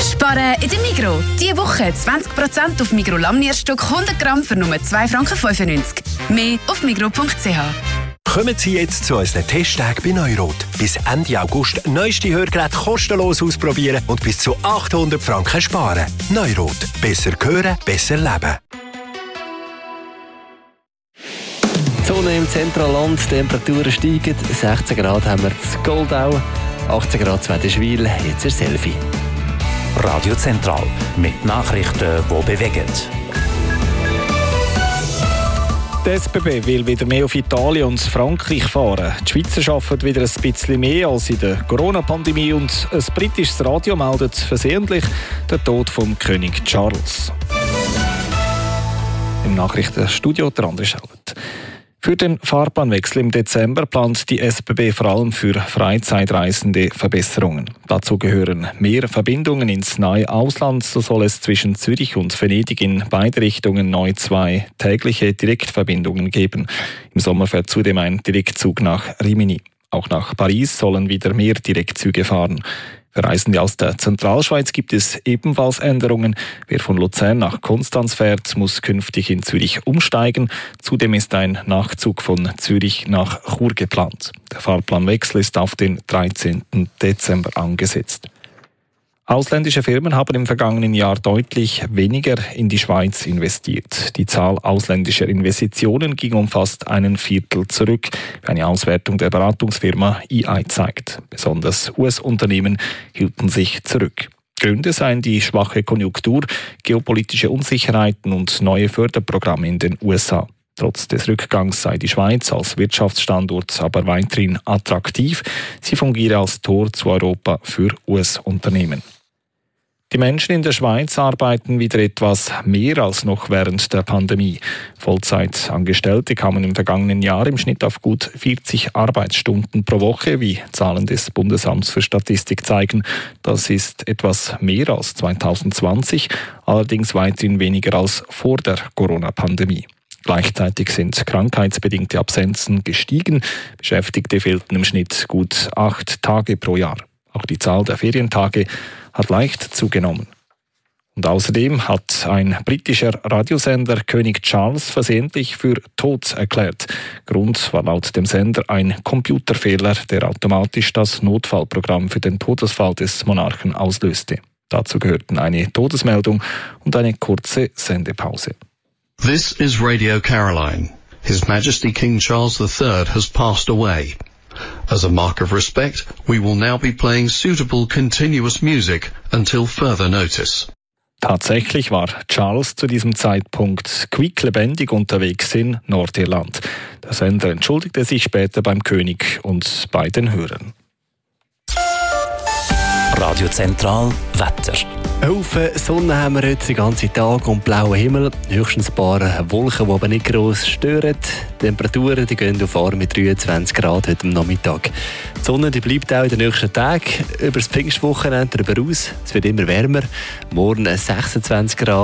Sparen in der Migros. Diese Woche 20% auf Migros Lammnierstück 100 Gramm für nur 2,95 Franken. Mehr auf migros.ch. Kommen Sie jetzt zu unseren Testtagen bei Neurot. Bis Ende August neueste Hörgeräte kostenlos ausprobieren und bis zu 800 Franken sparen. Neurot. Besser hören, besser leben. Die Sonne im Zentralland, die Temperaturen steigen. 16 Grad haben wir in Goldau, 18 Grad in Wädenswil, jetzt ein Selfie. Radio Zentral mit Nachrichten, die bewegen. Die SBB will wieder mehr auf Italien und Frankreich fahren. Die Schweizer arbeiten wieder ein bisschen mehr als in der Corona-Pandemie und ein britisches Radio meldet versehentlich den Tod vom König Charles. Im Nachrichtenstudio der André Schellert. Für den Fahrplanwechsel im Dezember plant die SBB vor allem für Freizeitreisende Verbesserungen. Dazu gehören mehr Verbindungen ins nahe Ausland. So soll es zwischen Zürich und Venedig in beide Richtungen neu 2 tägliche Direktverbindungen geben. Im Sommer fährt zudem ein Direktzug nach Rimini. Auch nach Paris sollen wieder mehr Direktzüge fahren. Für Reisende aus der Zentralschweiz gibt es ebenfalls Änderungen. Wer von Luzern nach Konstanz fährt, muss künftig in Zürich umsteigen. Zudem ist ein Nachzug von Zürich nach Chur geplant. Der Fahrplanwechsel ist auf den 13. Dezember angesetzt. Ausländische Firmen haben im vergangenen Jahr deutlich weniger in die Schweiz investiert. Die Zahl ausländischer Investitionen ging um fast 1/4 zurück, wie eine Auswertung der Beratungsfirma EY zeigt. Besonders US-Unternehmen hielten sich zurück. Gründe seien die schwache Konjunktur, geopolitische Unsicherheiten und neue Förderprogramme in den USA. Trotz des Rückgangs sei die Schweiz als Wirtschaftsstandort aber weiterhin attraktiv. Sie fungiere als Tor zu Europa für US-Unternehmen. Die Menschen in der Schweiz arbeiten wieder etwas mehr als noch während der Pandemie. Vollzeitangestellte kamen im vergangenen Jahr im Schnitt auf gut 40 Arbeitsstunden pro Woche, wie Zahlen des Bundesamts für Statistik zeigen. Das ist etwas mehr als 2020, allerdings weiterhin weniger als vor der Corona-Pandemie. Gleichzeitig sind krankheitsbedingte Absenzen gestiegen. Beschäftigte fehlten im Schnitt gut 8 Tage pro Jahr. Auch die Zahl der Ferientage hat leicht zugenommen. Und außerdem hat ein britischer Radiosender König Charles versehentlich für tot erklärt. Grund war laut dem Sender ein Computerfehler, der automatisch das Notfallprogramm für den Todesfall des Monarchen auslöste. Dazu gehörten eine Todesmeldung und eine kurze Sendepause. This is Radio Caroline. His Majesty King Charles III has passed away. As a mark of respect, we will now be playing suitable continuous music until further notice. Tatsächlich war Charles zu diesem Zeitpunkt quicklebendig unterwegs in Nordirland. Der Sender entschuldigte sich später beim König und bei den Hörern. Radio Zentral Wetter. Haufen Sonne haben wir heute den ganzen Tag und blauen Himmel. Höchstens ein paar Wolken, die aber nicht gross stören. Die Temperaturen die gehen auf warme 23 Grad heute am Nachmittag. Die Sonne die bleibt auch in den nächsten Tagen über das Pfingstwochenende darüber aus. Es wird immer wärmer. Morgen 26 Grad.